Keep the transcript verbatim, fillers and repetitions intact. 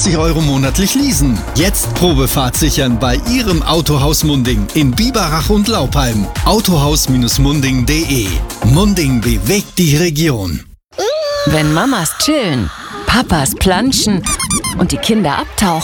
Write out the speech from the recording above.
fünfzig Euro monatlich leasen. Jetzt Probefahrt sichern bei Ihrem Autohaus Munding in Biberach und Laupheim. autohaus Munding punkt de. Munding bewegt die Region. Wenn Mamas chillen, Papas planschen und die Kinder abtauchen,